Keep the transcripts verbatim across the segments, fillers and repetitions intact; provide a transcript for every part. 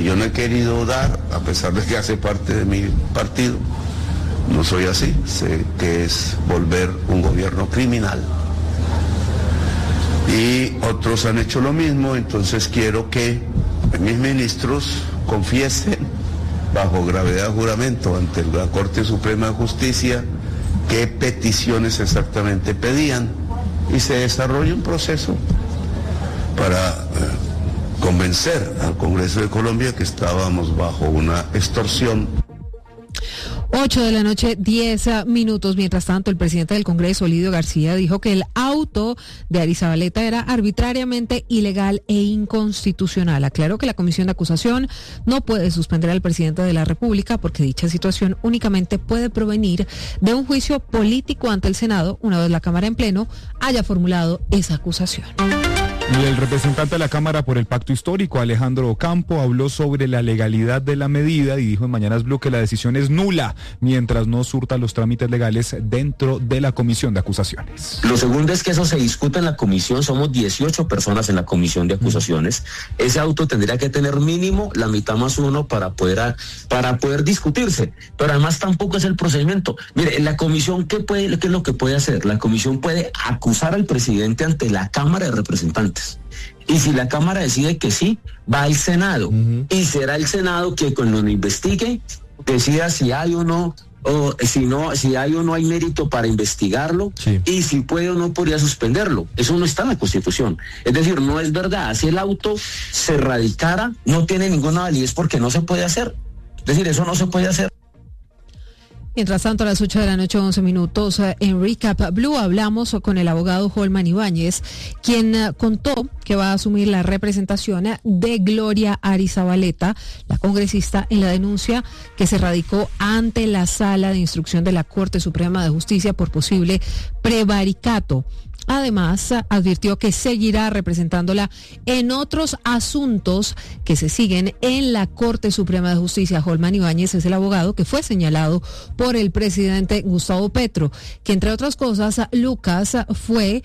yo no he querido dar, a pesar de que hace parte de mi partido. No soy así, sé que es volver un gobierno criminal. Y otros han hecho lo mismo, entonces quiero que mis ministros confiesen bajo gravedad de juramento ante la Corte Suprema de Justicia qué peticiones exactamente pedían y se desarrolle un proceso para eh, convencer al Congreso de Colombia que estábamos bajo una extorsión. ocho de la noche, diez minutos. Mientras tanto, el presidente del Congreso, Lidio García, dijo que el auto de Arizabaleta era arbitrariamente ilegal e inconstitucional. Aclaró que la comisión de acusación no puede suspender al presidente de la República porque dicha situación únicamente puede provenir de un juicio político ante el Senado, una vez la Cámara en pleno haya formulado esa acusación. Y el representante de la Cámara por el Pacto Histórico, Alejandro Ocampo, habló sobre la legalidad de la medida y dijo en Mañanas Blue que la decisión es nula mientras no surta los trámites legales dentro de la comisión de acusaciones. Lo segundo es que eso se discute en la comisión, somos dieciocho personas en la comisión de acusaciones. Ese auto tendría que tener mínimo la mitad más uno para poder, para poder discutirse, pero además tampoco es el procedimiento. Mire, la comisión, ¿qué puede, qué es lo que puede hacer? La comisión puede acusar al presidente ante la Cámara de Representantes. Y si la Cámara decide que sí, va al Senado. Uh-huh. Y será el Senado que cuando lo investigue decida si hay o no, o si no, si hay o no hay mérito para investigarlo, sí. Y si puede o no podría suspenderlo. Eso no está en la Constitución. Es decir, no es verdad. Si el auto se radicara, no tiene ninguna validez porque no se puede hacer. Es decir, eso no se puede hacer. Mientras tanto, a las ocho de la noche, once minutos, en Recap Blue hablamos con el abogado Holman Ibáñez, quien contó que va a asumir la representación de Gloria Arizabaleta, la congresista, en la denuncia que se radicó ante la Sala de Instrucción de la Corte Suprema de Justicia por posible prevaricato. Además, advirtió que seguirá representándola en otros asuntos que se siguen en la Corte Suprema de Justicia. Holman Ibáñez es el abogado que fue señalado por el presidente Gustavo Petro, que entre otras cosas, Lucas fue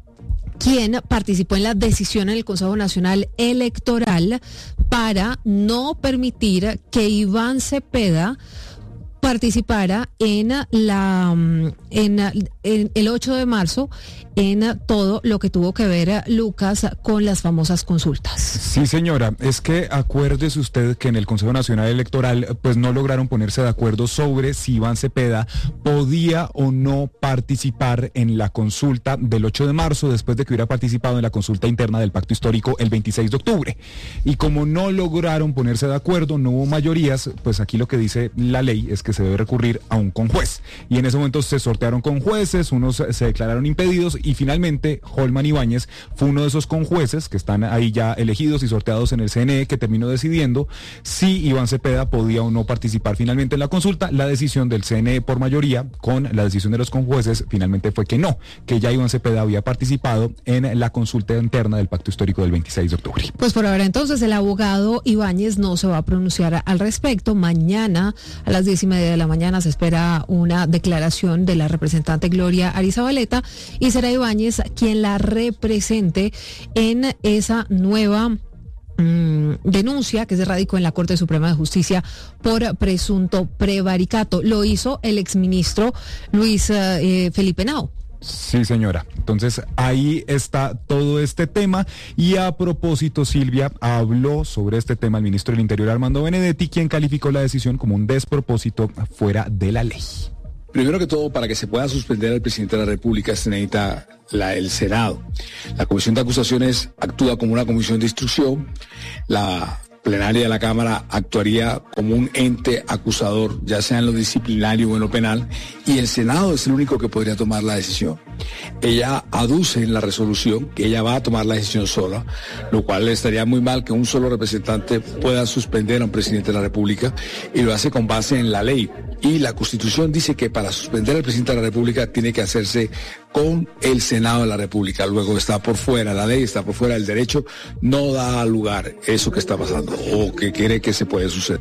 quien participó en la decisión en el Consejo Nacional Electoral para no permitir que Iván Cepeda participara en la en, en el ocho de marzo en todo lo que tuvo que ver, Lucas, con las famosas consultas. Sí, señora, es que acuérdese usted que en el Consejo Nacional Electoral pues no lograron ponerse de acuerdo sobre si Iván Cepeda podía o no participar en la consulta del ocho de marzo después de que hubiera participado en la consulta interna del Pacto Histórico el veintiséis de octubre. Y como no lograron ponerse de acuerdo, no hubo mayorías, pues aquí lo que dice la ley es que se debe recurrir a un conjuez. Y en ese momento se sortearon conjueces, unos se declararon impedidos y finalmente Holman Ibáñez fue uno de esos conjueces que están ahí ya elegidos y sorteados en el C N E que terminó decidiendo si Iván Cepeda podía o no participar finalmente en la consulta. La decisión del C N E por mayoría con la decisión de los conjueces finalmente fue que no, que ya Iván Cepeda había participado en la consulta interna del Pacto Histórico del veintiséis de octubre. Pues por ahora entonces el abogado Ibáñez no se va a pronunciar al respecto. Mañana a las diez y media de la mañana se espera una declaración de la representante Gloria Arizabaleta y será Ibáñez quien la represente en esa nueva mmm, denuncia que se radicó en la Corte Suprema de Justicia por presunto prevaricato. Lo hizo el exministro Luis eh, Felipe Henao. Sí, señora. Entonces, ahí está todo este tema. Y a propósito, Silvia, habló sobre este tema el ministro del Interior, Armando Benedetti, quien calificó la decisión como un despropósito fuera de la ley. Primero que todo, para que se pueda suspender al presidente de la República se necesita la, el Senado. La Comisión de Acusaciones actúa como una comisión de instrucción. La plenaria de la Cámara actuaría como un ente acusador, ya sea en lo disciplinario o en lo penal, y el Senado es el único que podría tomar la decisión. Ella aduce en la resolución que ella va a tomar la decisión sola, lo cual estaría muy mal que un solo representante pueda suspender a un presidente de la República, y lo hace con base en la ley. Y la Constitución dice que para suspender al presidente de la República tiene que hacerse con el Senado de la República. Luego está por fuera, la ley está por fuera, el derecho no da lugar eso que está pasando o que quiere que se puede suceder.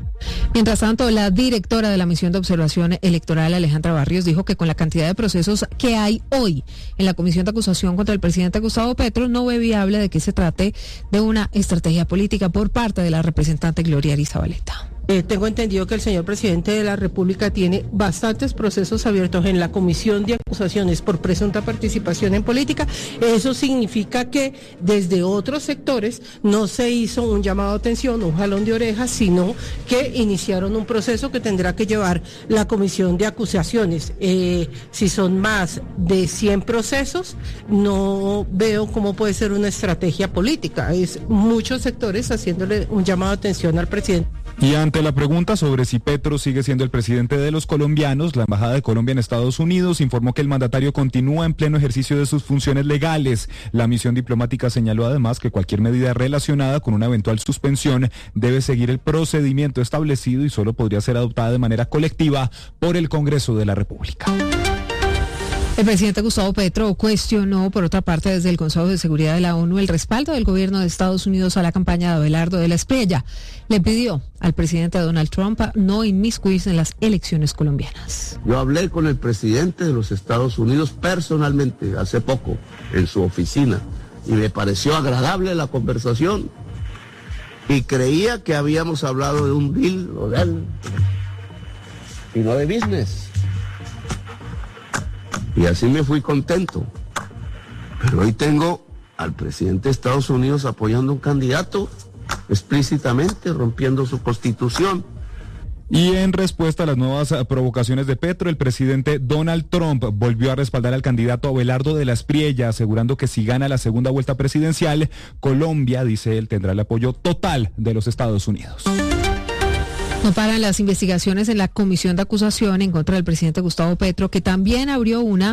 Mientras tanto, la directora de la misión de observación electoral, Alejandra Barrios, dijo que con la cantidad de procesos que hay hoy en la comisión de acusación contra el presidente Gustavo Petro, no ve viable de que se trate de una estrategia política por parte de la representante Gloria Arizabaleta. Eh, tengo entendido que el señor presidente de la República tiene bastantes procesos abiertos en la comisión de acusaciones por presunta participación en política. Eso significa que desde otros sectores no se hizo un llamado de atención, un jalón de orejas, sino que iniciaron un proceso que tendrá que llevar la comisión de acusaciones. Eh, si son más de cien procesos, no veo cómo puede ser una estrategia política. Es muchos sectores haciéndole un llamado de atención al presidente. Y ante la pregunta sobre si Petro sigue siendo el presidente de los colombianos, la Embajada de Colombia en Estados Unidos informó que el mandatario continúa en pleno ejercicio de sus funciones legales. La misión diplomática señaló además que cualquier medida relacionada con una eventual suspensión debe seguir el procedimiento establecido y solo podría ser adoptada de manera colectiva por el Congreso de la República. El presidente Gustavo Petro cuestionó, por otra parte, desde el Consejo de Seguridad de la ONU el respaldo del gobierno de Estados Unidos a la campaña de Abelardo de la Espriella. Le pidió al presidente Donald Trump no inmiscuirse en las elecciones colombianas. Yo hablé con el presidente de los Estados Unidos personalmente hace poco en su oficina y me pareció agradable la conversación y creía que habíamos hablado de un deal o de él y no de business. Y así me fui contento. Pero hoy tengo al presidente de Estados Unidos apoyando a un candidato explícitamente, rompiendo su constitución. Y en respuesta a las nuevas provocaciones de Petro, el presidente Donald Trump volvió a respaldar al candidato Abelardo de la Espriella, asegurando que si gana la segunda vuelta presidencial, Colombia, dice él, tendrá el apoyo total de los Estados Unidos. No paran las investigaciones en la comisión de acusación en contra del presidente Gustavo Petro, que también abrió una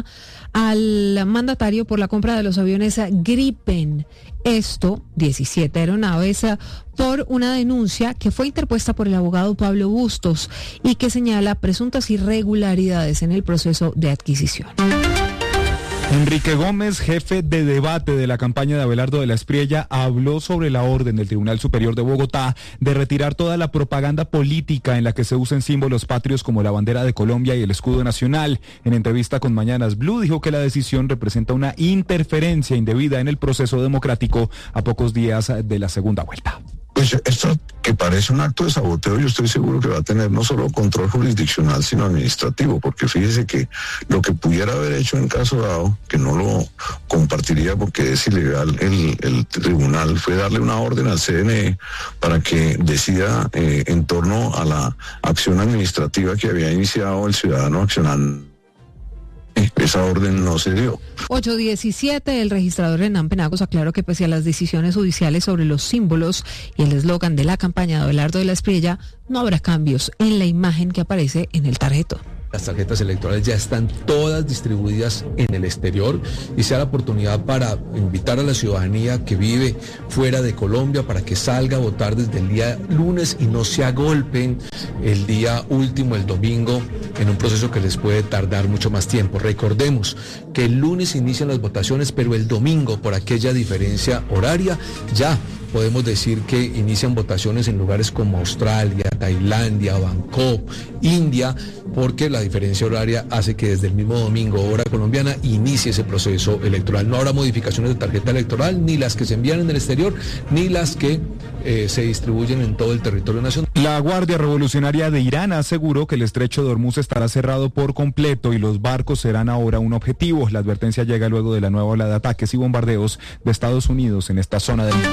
al mandatario por la compra de los aviones Gripen. Esto, diecisiete aeronaves, por una denuncia que fue interpuesta por el abogado Pablo Bustos y que señala presuntas irregularidades en el proceso de adquisición. Enrique Gómez, jefe de debate de la campaña de Abelardo de la Espriella, habló sobre la orden del Tribunal Superior de Bogotá de retirar toda la propaganda política en la que se usen símbolos patrios como la bandera de Colombia y el escudo nacional. En entrevista con Mañanas Blue dijo que la decisión representa una interferencia indebida en el proceso democrático a pocos días de la segunda vuelta. Pues esto que parece un acto de saboteo, yo estoy seguro que va a tener no solo control jurisdiccional, sino administrativo, porque fíjese que lo que pudiera haber hecho en caso dado, que no lo compartiría porque es ilegal el, el tribunal, fue darle una orden al C N E para que decida eh, en torno a la acción administrativa que había iniciado el ciudadano accionando. Esa orden no se dio. ocho diecisiete, el registrador Hernán Penagos aclaró que pese a las decisiones judiciales sobre los símbolos y el eslogan de la campaña de Abelardo de la Espriella, no habrá cambios en la imagen que aparece en el tarjetón. Las tarjetas electorales ya están todas distribuidas en el exterior y sea la oportunidad para invitar a la ciudadanía que vive fuera de Colombia para que salga a votar desde el día lunes y no se agolpen el día último, el domingo, en un proceso que les puede tardar mucho más tiempo. Recordemos que el lunes inician las votaciones, pero el domingo, por aquella diferencia horaria, ya podemos decir que inician votaciones en lugares como Australia, Tailandia, Bangkok, India, porque la diferencia horaria hace que desde el mismo domingo, hora colombiana, inicie ese proceso electoral. No habrá modificaciones de tarjeta electoral, ni las que se envían en el exterior, ni las que eh, se distribuyen en todo el territorio nacional. La Guardia Revolucionaria de Irán aseguró que el estrecho de Hormuz estará cerrado por completo y los barcos serán ahora un objetivo. La advertencia llega luego de la nueva ola de ataques y bombardeos de Estados Unidos en esta zona del mundo.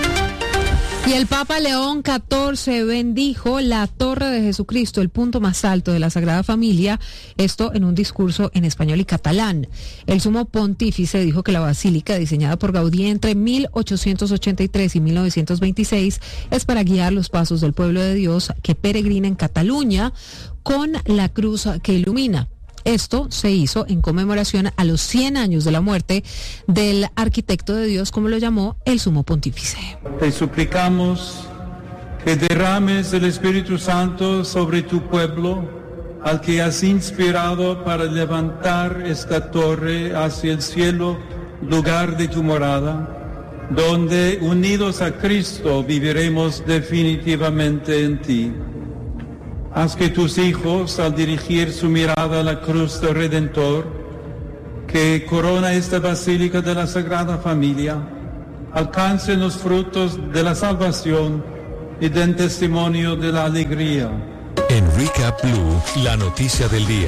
Y el Papa León catorce bendijo la Torre de Jesucristo, el punto más alto de la Sagrada Familia, esto en un discurso en español y catalán. El sumo pontífice dijo que la basílica, diseñada por Gaudí entre mil ochocientos ochenta y tres y mil novecientos veintiséis, es para guiar los pasos del pueblo de Dios que peregrina en Cataluña con la cruz que ilumina. Esto se hizo en conmemoración a los cien años de la muerte del arquitecto de Dios, como lo llamó el sumo pontífice. Te suplicamos que derrames el Espíritu Santo sobre tu pueblo, al que has inspirado para levantar esta torre hacia el cielo, lugar de tu morada, donde unidos a Cristo viviremos definitivamente en ti. haz que tus hijos, al dirigir su mirada a la cruz del Redentor, que corona esta Basílica de la Sagrada Familia, alcancen los frutos de la salvación y den testimonio de la alegría. En Recap Blue, la noticia del día.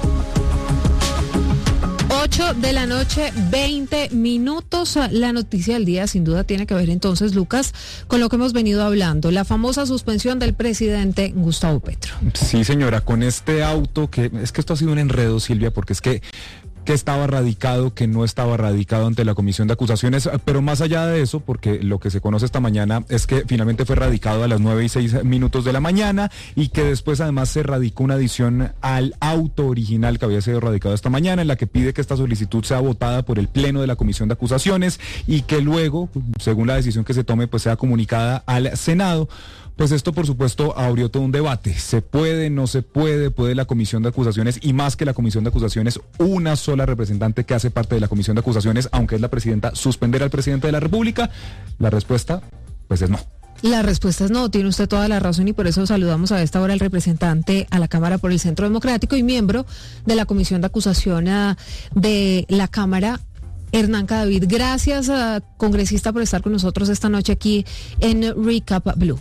ocho de la noche, veinte minutos. La noticia del día sin duda tiene que ver entonces, Lucas, con lo que hemos venido hablando, la famosa suspensión del presidente Gustavo Petro. Sí, señora, con este auto, que es que esto ha sido un enredo, Silvia, porque es que que estaba radicado, que no estaba radicado ante la Comisión de Acusaciones, pero más allá de eso, porque lo que se conoce esta mañana es que finalmente fue radicado a las nueve y seis minutos de la mañana y que después además se radicó una adición al auto original que había sido radicado esta mañana, en la que pide que esta solicitud sea votada por el Pleno de la Comisión de Acusaciones y que luego, según la decisión que se tome, pues sea comunicada al Senado. Pues esto, por supuesto, abrió todo un debate. ¿Se puede, no se puede? ¿Puede la Comisión de Acusaciones? Y más que la Comisión de Acusaciones, una sola representante que hace parte de la Comisión de Acusaciones, aunque es la presidenta, suspender al presidente de la República. La respuesta, pues es no. La respuesta es no, tiene usted toda la razón y por eso saludamos a esta hora al representante a la Cámara por el Centro Democrático y miembro de la Comisión de Acusación de la Cámara, Hernán Cadavid. Gracias, congresista, por estar con nosotros esta noche aquí en Recap Blue.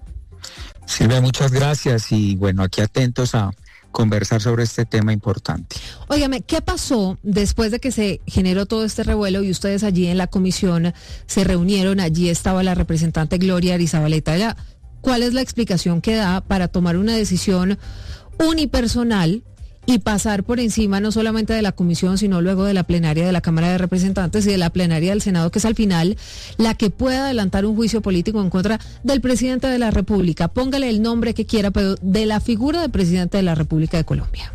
Silvia, muchas gracias y bueno, aquí atentos a conversar sobre este tema importante. Óigame, ¿qué pasó después de que se generó todo este revuelo y ustedes allí en la comisión se reunieron? Allí estaba la representante Gloria Arizabaleta. Ella, ¿cuál es la explicación que da para tomar una decisión unipersonal y pasar por encima no solamente de la comisión, sino luego de la plenaria de la Cámara de Representantes y de la plenaria del Senado, que es al final la que puede adelantar un juicio político en contra del presidente de la República? Póngale el nombre que quiera, pero de la figura del presidente de la República de Colombia.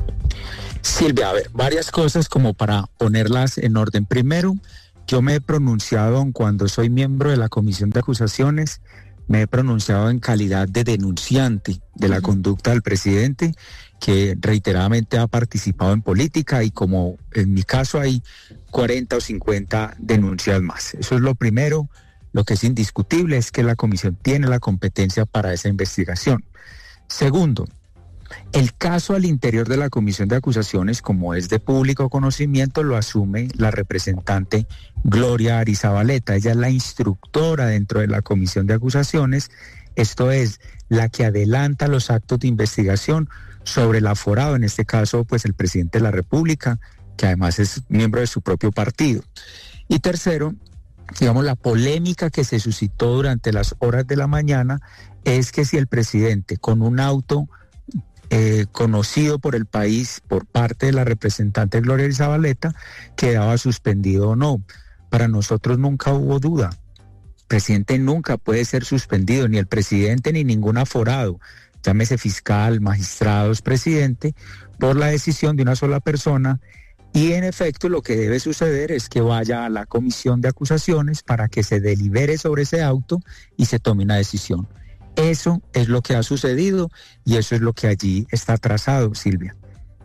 Silvia, a ver, varias cosas como para ponerlas en orden. Primero, yo me he pronunciado cuando soy miembro de la Comisión de Acusaciones, me he pronunciado en calidad de denunciante de la uh-huh. conducta del presidente, que reiteradamente ha participado en política y como en mi caso hay cuarenta o cincuenta denuncias más. Eso es lo primero. Lo que es indiscutible es que la comisión tiene la competencia para esa investigación. Segundo, el caso al interior de la Comisión de Acusaciones, como es de público conocimiento, lo asume la representante Gloria Arizabaleta. Ella es la instructora dentro de la Comisión de Acusaciones, esto es, la que adelanta los actos de investigación sobre el aforado, en este caso, pues el presidente de la República, que además es miembro de su propio partido. Y tercero, digamos, la polémica que se suscitó durante las horas de la mañana es que si el presidente, con un auto eh, conocido por el país por parte de la representante Gloria Arizabaleta, quedaba suspendido o no. Para nosotros nunca hubo duda. El presidente nunca puede ser suspendido, ni el presidente ni ningún aforado, llámese fiscal, magistrados, presidente, por la decisión de una sola persona. Y en efecto lo que debe suceder es que vaya a la Comisión de Acusaciones para que se delibere sobre ese auto y se tome una decisión. Eso es lo que ha sucedido y eso es lo que allí está trazado, Silvia.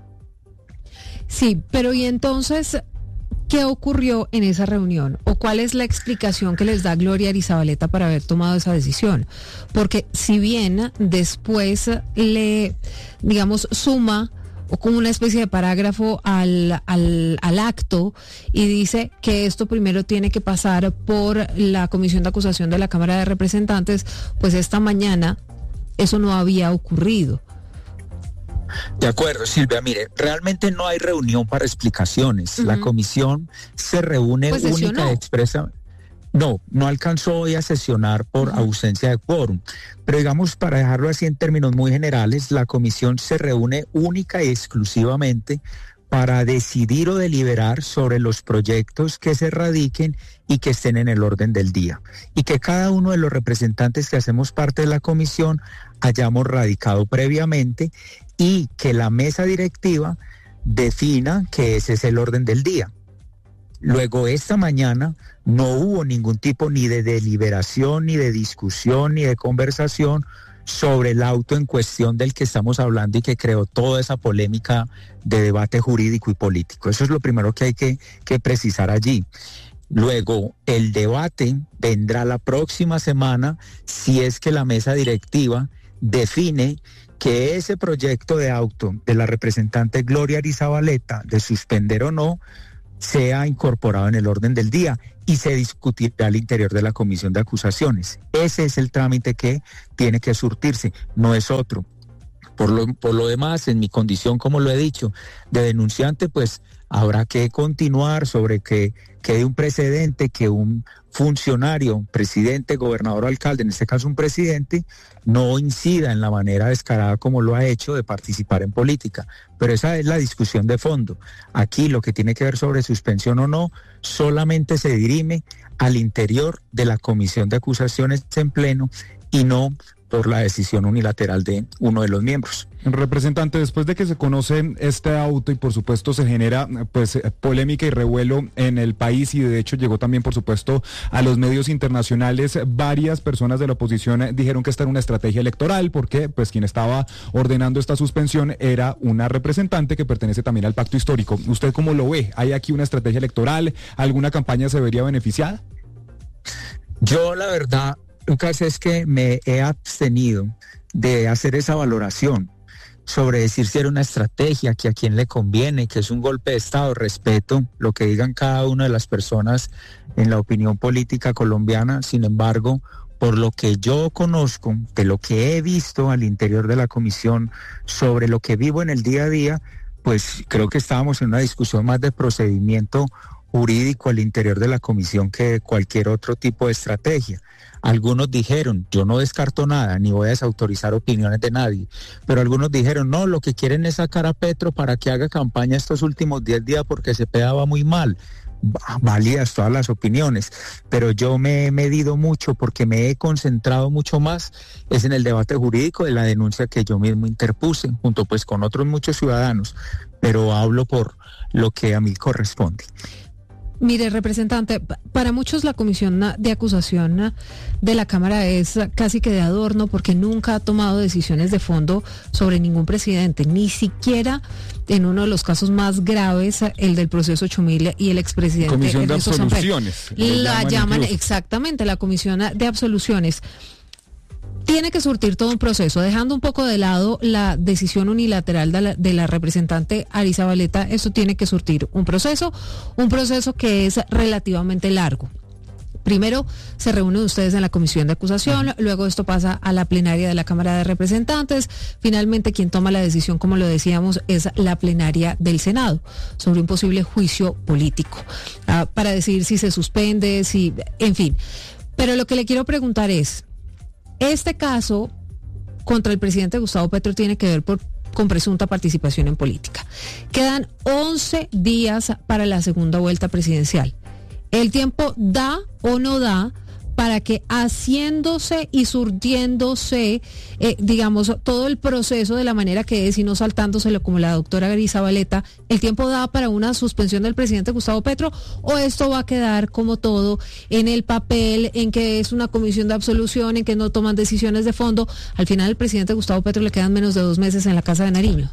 Sí, pero ¿y entonces qué ocurrió en esa reunión? ¿O cuál es la explicación que les da Gloria Arizabaleta para haber tomado esa decisión? Porque si bien después le, digamos, suma o como una especie de parágrafo al, al, al acto y dice que esto primero tiene que pasar por la Comisión de Acusación de la Cámara de Representantes, pues esta mañana eso no había ocurrido. De acuerdo, Silvia, mire, realmente no hay reunión para explicaciones. Uh-huh. La comisión se reúne pues única y expresa. No, no alcanzó hoy a sesionar por uh-huh. ausencia de quórum. Pero digamos, para dejarlo así en términos muy generales, la comisión se reúne única y exclusivamente para decidir o deliberar sobre los proyectos que se radiquen y que estén en el orden del día. Y que cada uno de los representantes que hacemos parte de la comisión hayamos radicado previamente y que la mesa directiva defina que ese es el orden del día. Luego, esta mañana no hubo ningún tipo ni de deliberación, ni de discusión, ni de conversación sobre el auto en cuestión del que estamos hablando y que creó toda esa polémica de debate jurídico y político. Eso es lo primero que hay que, que precisar allí. Luego, el debate vendrá la próxima semana si es que la mesa directiva define que ese proyecto de auto de la representante Gloria Arizabaleta, de suspender o no, sea incorporado en el orden del día y se discutirá al interior de la comisión de acusaciones. Ese es el trámite que tiene que surtirse, no es otro. Por lo, por lo demás, en mi condición, como lo he dicho, de denunciante, pues habrá que continuar sobre que quede un precedente, que un funcionario, presidente, gobernador o alcalde, en este caso un presidente, no incida en la manera descarada como lo ha hecho de participar en política. Pero esa es la discusión de fondo. Aquí lo que tiene que ver sobre suspensión o no, solamente se dirime al interior de la comisión de acusaciones en pleno y no por la decisión unilateral de uno de los miembros. Representante, después de que se conoce este auto y por supuesto se genera pues polémica y revuelo en el país y de hecho llegó también por supuesto a los medios internacionales, varias personas de la oposición dijeron que esta era una estrategia electoral porque pues quien estaba ordenando esta suspensión era una representante que pertenece también al pacto histórico. ¿Usted cómo lo ve? ¿Hay aquí una estrategia electoral? ¿Alguna campaña se vería beneficiada? Yo la verdad, Lucas, es que me he abstenido de hacer esa valoración sobre decir si era una estrategia, que a quién le conviene, que es un golpe de Estado. Respeto lo que digan cada una de las personas en la opinión política colombiana. Sin embargo, por lo que yo conozco, de lo que he visto al interior de la comisión, sobre lo que vivo en el día a día, pues creo que estábamos en una discusión más de procedimiento jurídico al interior de la comisión que de cualquier otro tipo de estrategia. Algunos dijeron, yo no descarto nada, ni voy a desautorizar opiniones de nadie, pero algunos dijeron, no, lo que quieren es sacar a Petro para que haga campaña estos últimos diez días porque Cepeda va muy mal. Válidas todas las opiniones, pero yo me he medido mucho porque me he concentrado mucho más es en el debate jurídico de la denuncia que yo mismo interpuse, junto pues con otros muchos ciudadanos, pero hablo por lo que a mí corresponde. Mire, representante, para muchos la comisión de acusación de la Cámara es casi que de adorno porque nunca ha tomado decisiones de fondo sobre ningún presidente, ni siquiera en uno de los casos más graves, el del proceso ocho mil y el expresidente Comisión de Ernesto Absoluciones. La llaman exactamente la Comisión de Absoluciones. Tiene que surtir todo un proceso, dejando un poco de lado la decisión unilateral de la, de la representante Arizabaleta. Esto tiene que surtir un proceso, un proceso que es relativamente largo. Primero se reúnen ustedes en la comisión de acusación, luego esto pasa a la plenaria de la Cámara de Representantes, finalmente quien toma la decisión, como lo decíamos, es la plenaria del Senado sobre un posible juicio político, uh, para decidir si se suspende, si, en fin. Pero lo que le quiero preguntar es, este caso contra el presidente Gustavo Petro tiene que ver por, con presunta participación en política. Quedan once días para la segunda vuelta presidencial. ¿El tiempo da o no da para que haciéndose y surtiéndose, eh, digamos, todo el proceso de la manera que es y no saltándoselo como la doctora Arizabaleta, el tiempo da para una suspensión del presidente Gustavo Petro, o esto va a quedar como todo en el papel, en que es una comisión de absolución, en que no toman decisiones de fondo? Al final al presidente Gustavo Petro le quedan menos de dos meses en la Casa de Nariño.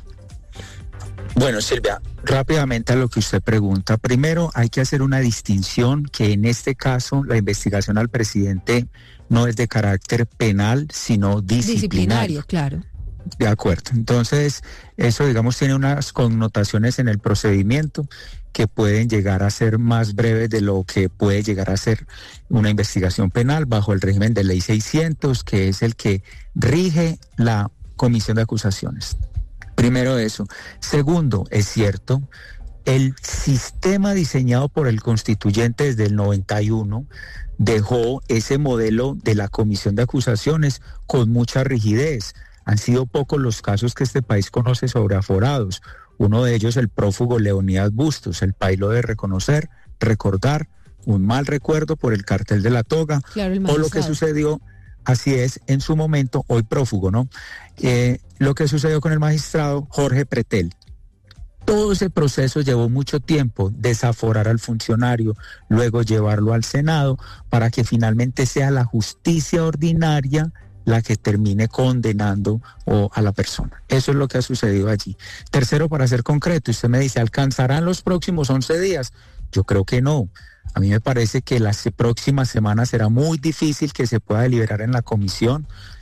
Bueno, Silvia, rápidamente a lo que usted pregunta. Primero, hay que hacer una distinción que en este caso la investigación al presidente no es de carácter penal, sino disciplinario. Disciplinario, claro. De acuerdo. Entonces, eso, digamos, tiene unas connotaciones en el procedimiento que pueden llegar a ser más breves de lo que puede llegar a ser una investigación penal bajo el régimen de ley seiscientos, que es el que rige la comisión de acusaciones. Primero eso. Segundo, es cierto, el sistema diseñado por el constituyente desde el noventa y uno dejó ese modelo de la comisión de acusaciones con mucha rigidez. Han sido pocos los casos que este país conoce sobre aforados. Uno de ellos el prófugo Leonidas Bustos. El país lo debe reconocer, recordar, un mal recuerdo por el cartel de la toga, claro, o lo que sucedió. Así es, en su momento, hoy prófugo, ¿no? Eh, lo que sucedió con el magistrado Jorge Pretel. Todo ese proceso llevó mucho tiempo, desaforar al funcionario, luego llevarlo al Senado, para que finalmente sea la justicia ordinaria la que termine condenando o a la persona. Eso es lo que ha sucedido allí. Tercero, para ser concreto, usted me dice, ¿alcanzarán los próximos once días? Yo creo que no. A mí me parece que las próximas semanas será muy difícil que se pueda deliberar en la comisión.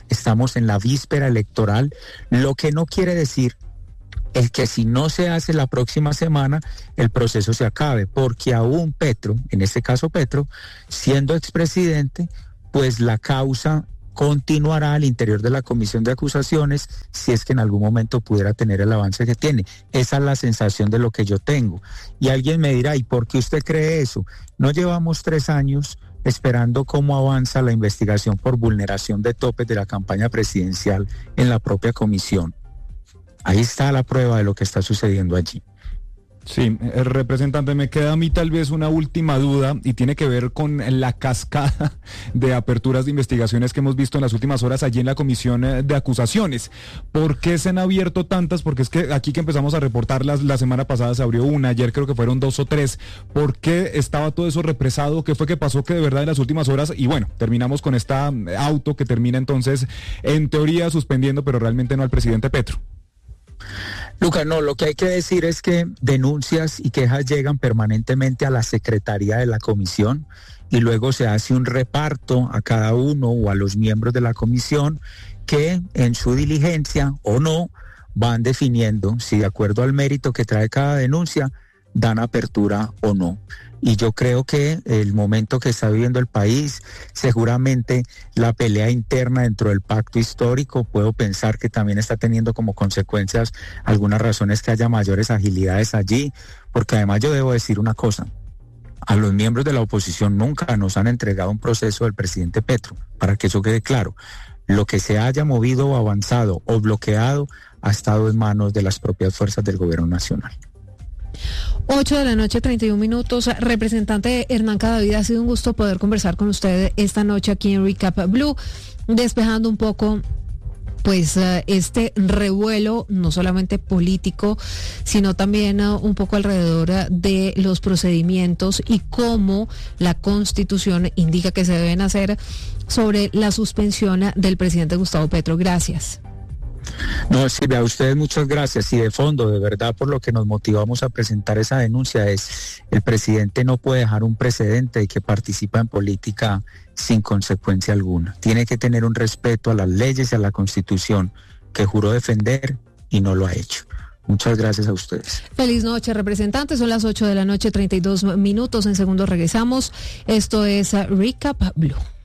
estamos en la víspera electoral, lo que no quiere decir es que si no se hace la próxima semana, el proceso se acabe, porque aún Petro, en este caso Petro, siendo expresidente, pues la causa continuará al interior de la comisión de acusaciones si es que en algún momento pudiera tener el avance que tiene. Esa es la sensación de lo que yo tengo. Y alguien me dirá, ¿y por qué usted cree eso? No llevamos tres años esperando cómo avanza la investigación por vulneración de topes de la campaña presidencial en la propia comisión. Ahí está la prueba de lo que está sucediendo allí. Sí, el representante, me queda a mí tal vez una última duda y tiene que ver con la cascada de aperturas de investigaciones que hemos visto en las últimas horas allí en la comisión de acusaciones. ¿Por qué se han abierto tantas? Porque es que aquí que empezamos a reportarlas, la semana pasada se abrió una, ayer creo que fueron dos o tres. ¿Por qué estaba todo eso represado? ¿Qué fue que pasó que de verdad en las últimas horas? Y bueno, terminamos con esta auto que termina entonces en teoría suspendiendo, pero realmente no al presidente Petro. Lucas, no, lo que hay que decir es que denuncias y quejas llegan permanentemente a la secretaría de la comisión y luego se hace un reparto a cada uno o a los miembros de la comisión que en su diligencia o no van definiendo si de acuerdo al mérito que trae cada denuncia dan apertura o no. Y yo creo que el momento que está viviendo el país, seguramente la pelea interna dentro del pacto histórico, puedo pensar que también está teniendo como consecuencias algunas razones que haya mayores agilidades allí, porque además yo debo decir una cosa, a los miembros de la oposición nunca nos han entregado un proceso del presidente Petro, para que eso quede claro. Lo que se haya movido o avanzado o bloqueado ha estado en manos de las propias fuerzas del gobierno nacional. ocho de la noche, treinta y un minutos. Representante Hernán Cadavid, ha sido un gusto poder conversar con usted esta noche aquí en Recap Blue, despejando un poco pues uh, este revuelo, no solamente político, sino también uh, un poco alrededor uh, de los procedimientos y cómo la Constitución indica que se deben hacer sobre la suspensión del presidente Gustavo Petro. Gracias. No, Silvia, a ustedes muchas gracias y de fondo, de verdad, por lo que nos motivamos a presentar esa denuncia es el presidente no puede dejar un precedente de que participa en política sin consecuencia alguna. Tiene que tener un respeto a las leyes y a la Constitución que juró defender y no lo ha hecho. Muchas gracias a ustedes. Feliz noche, representantes. Son las ocho de la noche, treinta y dos minutos. En segundos regresamos. Esto es Recap Blue.